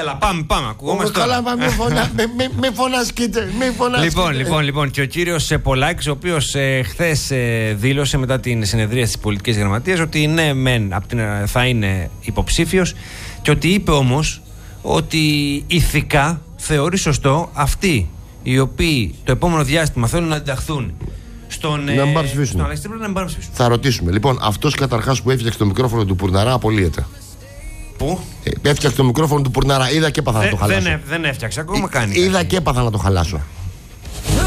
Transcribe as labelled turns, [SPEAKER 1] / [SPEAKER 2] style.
[SPEAKER 1] Έλα, πάμε, ακουγόμαστε.
[SPEAKER 2] Καλά, μη φωνασκείτε.
[SPEAKER 1] Λοιπόν, και ο κύριος Πολάκης, ο οποίος χθες δήλωσε μετά την συνεδρία της πολιτικής γραμματείας ότι ναι, θα είναι υποψήφιος, και ότι είπε όμως ότι ηθικά θεωρεί σωστό αυτοί οι οποίοι το επόμενο διάστημα θέλουν να ενταχθούν στον Αλεξή να μην ψηφίσουν.
[SPEAKER 2] Θα ρωτήσουμε. Λοιπόν, αυτός καταρχάς που έφτιαξε το μικρόφωνο του Πουρναρά απολύεται.
[SPEAKER 1] Πού?
[SPEAKER 2] Έφτιαξε το μικρόφωνο του Πουρναρά. Είδα και έπαθα να το χαλάσω.
[SPEAKER 1] Δεν έφτιαξε, ακόμα κάνει.
[SPEAKER 2] Είδα και έπαθα να το χαλάσω.